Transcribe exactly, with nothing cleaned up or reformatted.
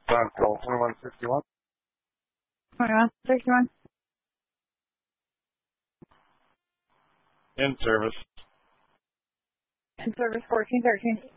on call twenty-one sixty-one. twenty-one sixty-one. In service. In service fourteen thirteen.